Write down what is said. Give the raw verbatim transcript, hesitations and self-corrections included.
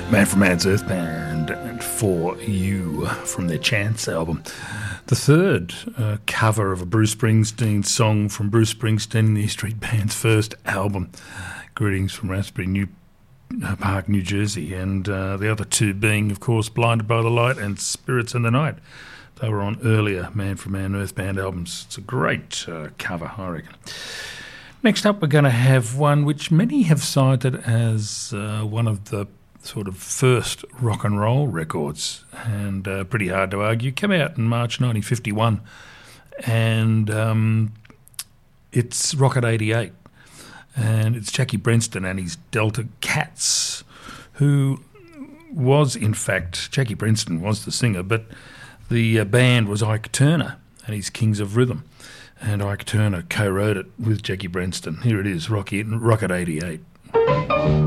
Man from Man's Earth Band and For You from their Chance album. The third uh, cover of a Bruce Springsteen song from Bruce Springsteen and the E Street Band's first album, Greetings from Raspberry New uh, Park, New Jersey, and uh, the other two being, of course, Blinded by the Light and Spirits in the Night. They were on earlier Man from Man Earth Band albums. It's a great uh, cover, I reckon. Next up, we're going to have one which many have cited as uh, one of the sort of first rock and roll records, and uh, pretty hard to argue. Came out in March nineteen fifty-one, and um, it's Rocket eighty-eight, and it's Jackie Brenston and his Delta Cats, who was, in fact, Jackie Brenston was the singer, but the uh, band was Ike Turner and his Kings of Rhythm, and Ike Turner co-wrote it with Jackie Brenston. Here it is, Rocky, Rocket eighty-eight.